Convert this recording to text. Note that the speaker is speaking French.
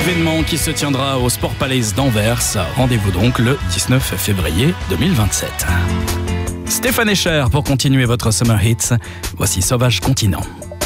événement qui se tiendra au Sport Palace d'Anvers. Rendez-vous donc le 19 février 2027. Stéphane Escher pour continuer votre Summer Hits. Voici Sauvage Continent.